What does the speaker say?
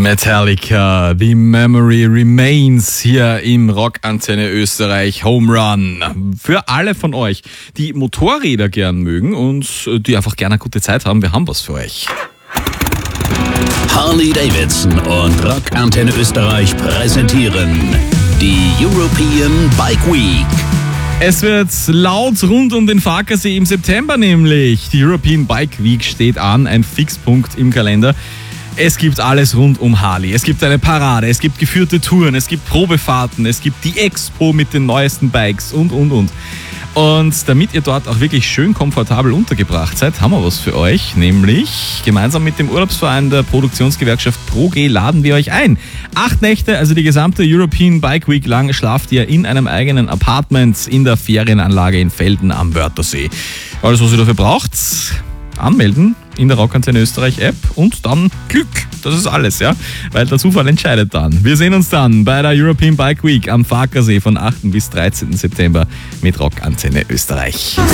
Metallica, The Memory Remains hier im Rockantenne Österreich Home Run. Für alle von euch, die Motorräder gern mögen und die einfach gerne eine gute Zeit haben, wir haben was für euch. Harley-Davidson und Rockantenne Österreich präsentieren die European Bike Week. Es wird laut rund um den Farkasee im September nämlich. Die European Bike Week steht an, ein Fixpunkt im Kalender. Es gibt alles rund um Harley. Es gibt eine Parade, es gibt geführte Touren, es gibt Probefahrten, es gibt die Expo mit den neuesten Bikes und. Und damit ihr dort auch wirklich schön komfortabel untergebracht seid, haben wir was für euch. Nämlich gemeinsam mit dem Urlaubsverein der Produktionsgewerkschaft ProG laden wir euch ein. 8 Nächte, also die gesamte European Bike Week lang, schlaft ihr in einem eigenen Apartment in der Ferienanlage in Velden am Wörthersee. Alles, was ihr dafür braucht, anmelden in der Rockantenne Österreich App und dann Glück. Das ist alles, ja, weil der Zufall entscheidet dann. Wir sehen uns dann bei der European Bike Week am Farkasee von 8. bis 13. September mit Rockantenne Österreich.